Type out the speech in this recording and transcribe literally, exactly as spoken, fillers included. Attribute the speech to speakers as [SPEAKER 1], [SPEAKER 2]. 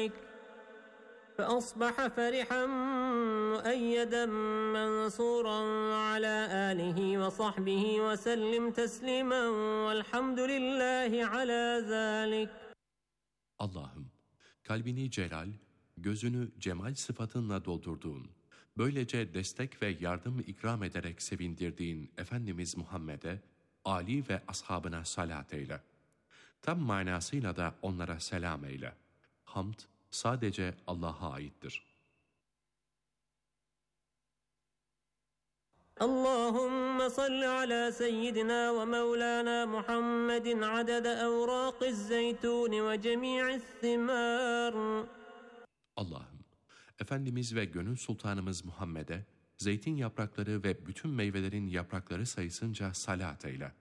[SPEAKER 1] ذلك فأصبح فرحا مؤيدا منصورا على آله وصحبه وسلم تسليما والحمد لله على ذلك.
[SPEAKER 2] Allah'ım, kalbini celal, gözünü cemal sıfatınla doldurduğun, böylece destek ve yardım ikram ederek sevindirdiğin Efendimiz Muhammed'e, âli ve ashabına salat eyle. Tam manasıyla da onlara selam eyle. Hamd sadece Allah'a aittir.
[SPEAKER 1] Allahümme salli ala seyyidina ve mevlana Muhammedin adede evraqiz zeytuni ve cemi'iz thimar.
[SPEAKER 2] Allah'ım, Efendimiz ve gönül sultanımız Muhammed'e, zeytin yaprakları ve bütün meyvelerin yaprakları sayısınca salat eyle.